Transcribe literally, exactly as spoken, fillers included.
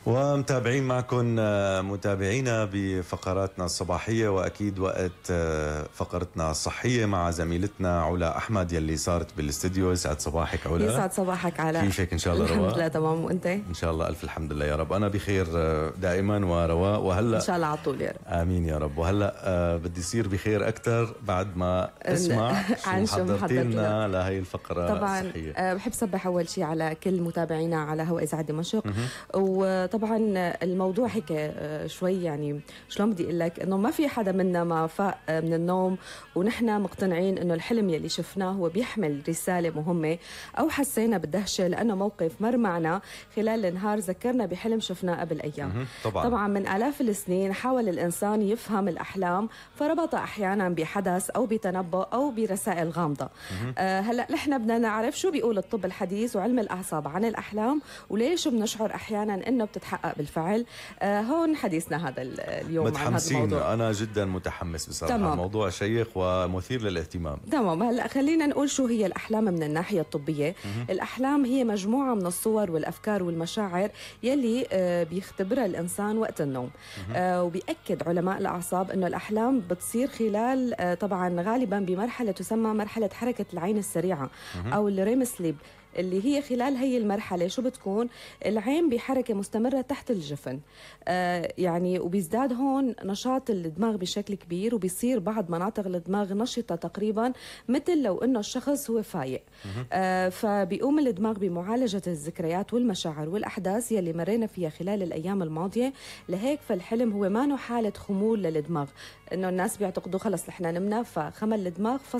ومتابعين معكم متابعينا بفقراتنا الصباحية، وأكيد وقت فقرتنا الصحية مع زميلتنا علا أحمد يلي صارت بالاستديو. يسعد صباحك علا. يسعد صباحك علاء. كيفك إن شاء الله؟ الحمد لله تمام، وأنت؟ إن شاء الله ألف الحمد لله يا رب. أنا بخير دائما ورواء، وهلأ إن شاء الله على طول يا رب. آمين يا رب. وهلأ بدي يصير بخير أكثر بعد ما أسمع عن شو حضرتي لنا لهي الفقرة طبعا الصحية. طبعا بحب صبح أول شيء على كل متابعينا على هواء إذاعة دمشق. وطبعا الموضوع هيك شوي يعني شلون بدي اقول لك انه ما في حدا منا ما فاق من النوم ونحن مقتنعين انه الحلم يلي شفناه هو بيحمل رساله مهمه، او حسينا بالدهشه لانه موقف مر معنا خلال النهار ذكرنا بحلم شفناه قبل ايام. طبعا طبعا من الاف السنين حاول الانسان يفهم الاحلام، فربط احيانا بحدث او بتنبؤ او برسائل غامضه. آه هلا نحن بدنا نعرف شو بيقول الطب الحديث وعلم الاعصاب عن الاحلام، وليش بنشعر احيانا انه بتتحقق بالفعل. آه هون حديثنا هذا اليوم عن هذا الموضوع. أنا جدا متحمس بصراحة. تمام. موضوع شيق ومثير للاهتمام. تمام. هلا خلينا نقول شو هي الأحلام من الناحية الطبية. مه. الأحلام هي مجموعة من الصور والأفكار والمشاعر يلي آه بيختبرها الإنسان وقت النوم. آه وبيأكد علماء الأعصاب أنه الأحلام بتصير خلال آه طبعا غالبا بمرحلة تسمى مرحلة حركة العين السريعة مه. أو الريم سليب، اللي هي خلال هي المرحلة شو بتكون؟ العين بحركة مستمرة تحت الجفن. آه يعني وبيزداد هون نشاط الدماغ بشكل كبير، وبيصير بعض مناطق الدماغ نشطة تقريبا مثل لو انه الشخص هو فايق. آه فبيقوم الدماغ بمعالجة الذكريات والمشاعر والأحداث يلي مرينا فيها خلال الأيام الماضية. لهيك فالحلم هو ما حالة خمول للدماغ، انه الناس بيعتقدوا خلص نحن نمنا فخمل الدماغ